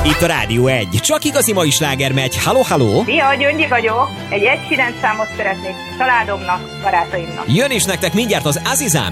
Itt a Rádió 1. Csak igazi mai sláger megy. Halló, halló! Szia, Gyöngyi vagyok. Egy 1-9 számot szeretnék családomnak, barátaimnak. Jön is nektek mindjárt az Azizám.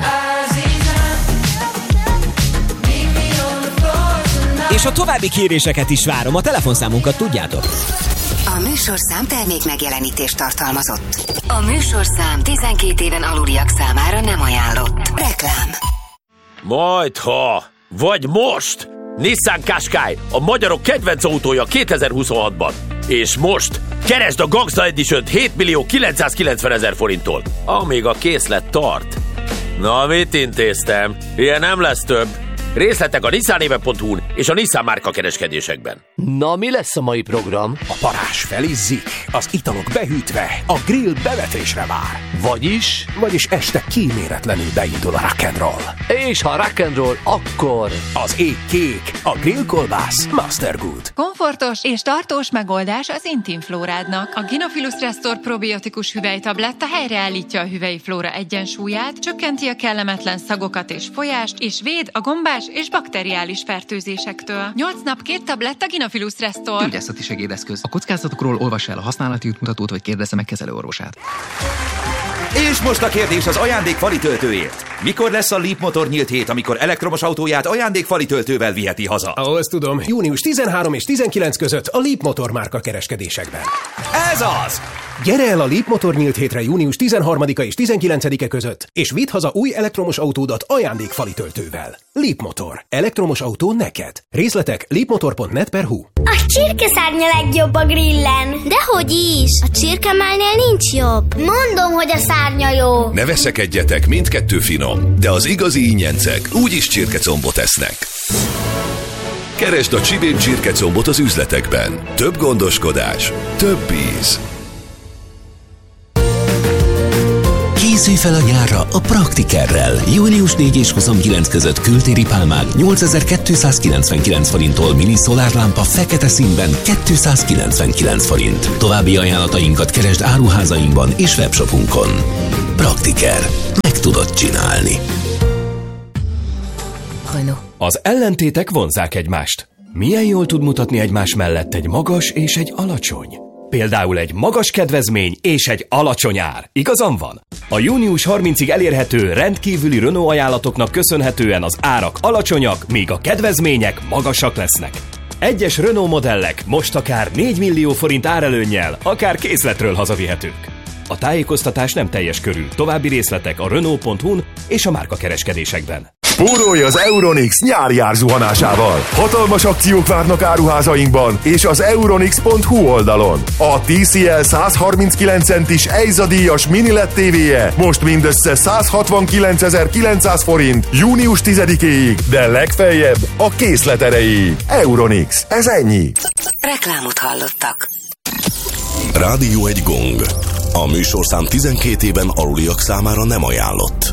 És a további kéréseket is várom. A telefonszámunkat tudjátok. A műsorszám termék megjelenítést tartalmazott. A műsorszám 12 éven aluliak számára nem ajánlott. Reklám. Majdha, vagy most! Nissan Qashqai, a magyarok kedvenc autója 2026-ban. És most keresd a Gangsta Edition-t 7.990.000 forinttól, amíg a készlet tart. Na, mit intéztem? Ilyen nem lesz több. Részletek a nissanéve.hu-n és a Nissan márka kereskedésekben. Na, mi lesz a mai program? A parázs felizzik, az italok behűtve, a grill bevetésre vár. Vagyis este kíméletlenül beindul a rock'n'roll. És ha rock'n'roll, akkor... Az ég kék, a grillkolbász Master Good. Komfortos és tartós megoldás az intim flórádnak. A Gynophilus Restore probiotikus hüvelytabletta helyreállítja a hüvelyi flóra egyensúlyát, csökkenti a kellemetlen szagokat és folyást, és véd a gombás és bakteriális fertőzésektől. 8 nap 2 tabletta Gynophilus Restore. Gyógyászati segédeszköz. A kockázatokról olvassa el a használati útmutatót, vagy kérdezze meg kezelőorvosát. És most a kérdés az ajándékfali töltőért. Mikor lesz a Leap Motor nyílt hét, amikor elektromos autóját ajándékfali töltővel viheti haza? Ahhoz tudom, június 13 és 19 között a Leap Motor márka kereskedésekben. Ez az! Gyere el a Leap Motor nyílt hétre június 13-a és 19-e között, és vidd haza új elektromos autódat ajándékfali töltővel. Leap Motor. Elektromos autó neked. Részletek leapmotor.net/hu. A csirkeszárnya legjobb a grillen. Dehogy is! A csirkemálnél nincs jobb. Mondom, hogy a szárnya jó. Ne veszekedjetek, mindkettő finom, de az igazi ingyencek úgyis csirkecombot esznek. Keresd a Csibén csirkecombot az üzletekben. Több gondoskodás, több íz. Készülj fel a nyárra a Praktikerrel. Június 4 és 29 között kültéri pálmák 8299 forinttól, mini szolárlámpa fekete színben 299 forint. További ajánlatainkat keresd áruházainkban és webshopunkon. Praktiker. Meg tudod csinálni. Az ellentétek vonzzák egymást. Milyen jól tud mutatni egymás mellett egy magas és egy alacsony? Például egy magas kedvezmény és egy alacsony ár. Igazam van? A június 30-ig elérhető rendkívüli Renault ajánlatoknak köszönhetően az árak alacsonyak, míg a kedvezmények magasak lesznek. Egyes Renault modellek most akár 4 millió forint árelőnnyel, akár készletről hazavihetők. A tájékoztatás nem teljes körű. További részletek a Renault.hu-n és a márkakereskedésekben. Spórolj az Euronics nyári árzuhanásával! Hatalmas akciók várnak áruházainkban és az Euronics.hu oldalon. A TCL 139 centis EIZA díjas mini LED TV-je most mindössze 169.900 forint június 10-éig, de legfeljebb a készlet erejéig. Euronics. Ez ennyi. Reklámot hallottak. Rádió 1 gong. A műsorszám 12 éven aluliak számára nem ajánlott.